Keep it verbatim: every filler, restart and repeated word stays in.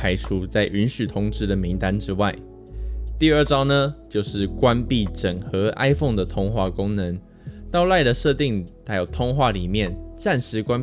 排除在允许通知的名单之外。第二招呢，就是关闭整合 iPhone 的通话功能，到 LINE 的设定还有通话里面暂时关